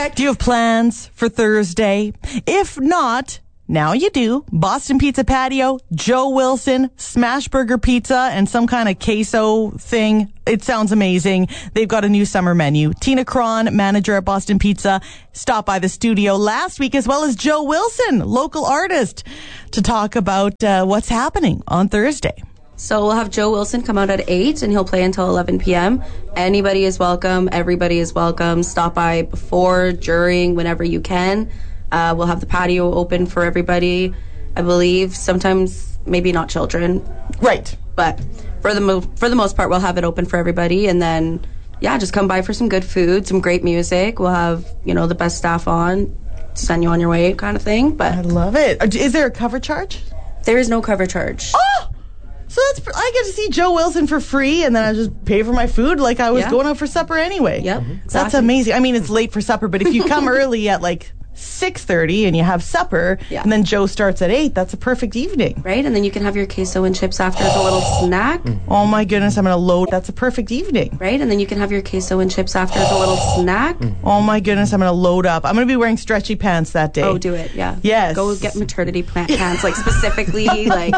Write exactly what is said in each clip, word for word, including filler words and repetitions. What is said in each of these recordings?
Do you have plans for Thursday? If not, now you do. Boston Pizza Patio, Joe Wilson, Smash Burger Pizza, and some kind of queso thing. It sounds amazing. They've got a new summer menu. Tina Cron, manager at Boston Pizza, stopped by the studio last week, as well as Joe Wilson, local artist, to talk about uh, what's happening on Thursday. So we'll have Joe Wilson come out at eight, and he'll play until eleven p.m. Anybody is welcome. Everybody is welcome. Stop by before, during, whenever you can. Uh, we'll have the patio open for everybody, I believe. Sometimes maybe not children. Right. But for the mo- for the most part, we'll have it open for everybody. And then, yeah, just come by for some good food, some great music. We'll have, you know, the best staff on, send you on your way kind of thing. But I love it. Is there a cover charge? There is no cover charge. Oh! So that's I get to see Joe Wilson for free, and then I just pay for my food like I was Yeah. going out for supper anyway. Yep, Mm-hmm. exactly. That's amazing. I mean, it's late for supper, but if you come early at like six thirty and you have supper, Yeah. and then Joe starts at eight, that's a perfect evening. Right? And then you can have your queso and chips after as a little snack. Oh my goodness, I'm going to load. That's a perfect evening. Right? And then you can have your queso and chips after as a little snack. Oh my goodness, I'm going to load up. I'm going to be wearing stretchy pants that day. Oh, do it, yeah. Yes. Go get maternity plant pants, like specifically, like...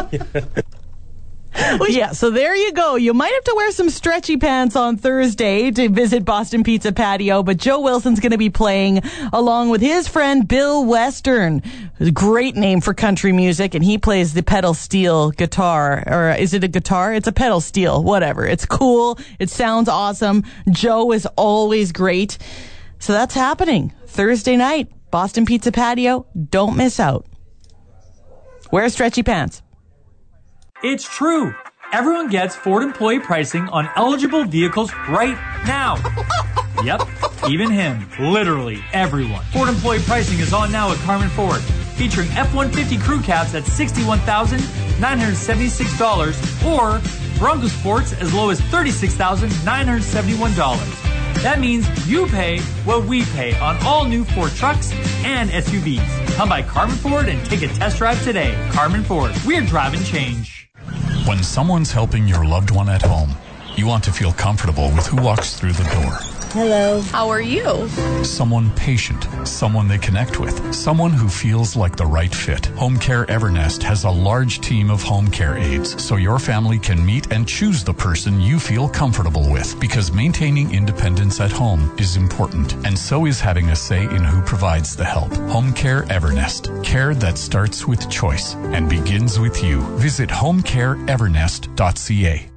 Well, yeah, so there you go. You might have to wear some stretchy pants on Thursday to visit Boston Pizza Patio, but Joe Wilson's going to be playing along with his friend Bill Western. A great name for country music, and he plays the pedal steel guitar. Or is it a guitar? It's a pedal steel, whatever. It's cool. It sounds awesome. Joe is always great. So that's happening Thursday night, Boston Pizza Patio. Don't miss out. Wear stretchy pants. It's true. Everyone gets Ford employee pricing on eligible vehicles right now. Yep, even him. Literally everyone. Ford employee pricing is on now at Carmen Ford, featuring F one fifty crew cabs at sixty-one thousand nine hundred seventy-six dollars or Bronco Sports as low as thirty-six thousand nine hundred seventy-one dollars. That means you pay what we pay on all new Ford trucks and S U Vs. Come by Carmen Ford and take a test drive today. Carmen Ford, we're driving change. When someone's helping your loved one at home, you want to feel comfortable with who walks through the door. Hello. How are you? Someone patient, someone they connect with, someone who feels like the right fit. Home Care Evernest has a large team of home care aides, so your family can meet and choose the person you feel comfortable with, because maintaining independence at home is important, and so is having a say in who provides the help. Home Care Evernest, care that starts with choice and begins with you. Visit home care evernest dot c a.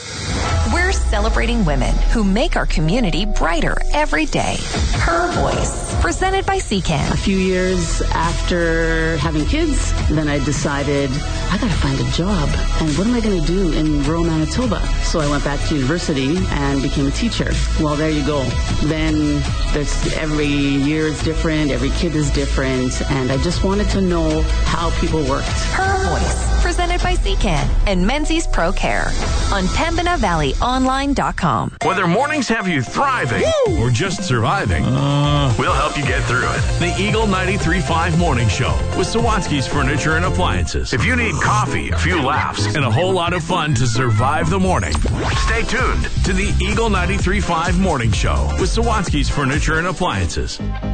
We're celebrating women who make our community brighter every day. Her Voice, presented by C C A N. A few years after having kids, then I decided I gotta find a job. And what am I gonna do in rural Manitoba? So I went back to university and became a teacher. Well, there you go. Then there's every year is different, every kid is different, and I just wanted to know how people worked. Her Voice, presented by C C A N and Menzies Pro Care on Pembina Valley Online dot com. Whether mornings have you thriving Woo! Or just surviving, uh, we'll help you get through it. The Eagle ninety-three point five Morning Show with Sawatsky's Furniture and Appliances. If you need coffee, a few laughs, and a whole lot of fun to survive the morning, stay tuned to the Eagle ninety-three point five Morning Show with Sawatsky's Furniture and Appliances.